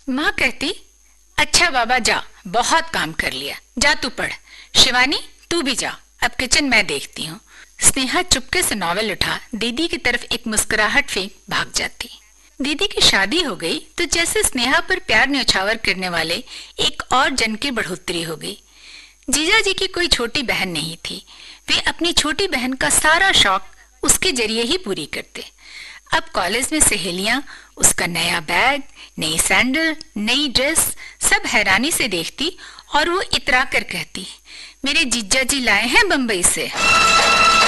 माँ कहती, अच्छा बाबा जा, बहुत काम कर लिया, जा तू पढ़। शिवानी तू भी जा, अब किचन मैं देखती हूँ। स्नेहा चुपके से नॉवेल उठा दीदी की तरफ एक मुस्कुराहट फेंक भाग जाती। दीदी की शादी हो गई तो जैसे स्नेहा पर प्यार न्यौछावर करने वाले एक और जन की बढ़ोतरी हो गई। जीजा जी की कोई छोटी बहन नहीं थी। वे अपनी छोटी बहन का सारा शौक उसके जरिए ही पूरी करते। अब कॉलेज में सहेलियां उसका नया बैग, नई सैंडल, नई ड्रेस सब हैरानी से देखती और वो इतरा कर कहती, मेरे जीजा जी लाए हैं बंबई से।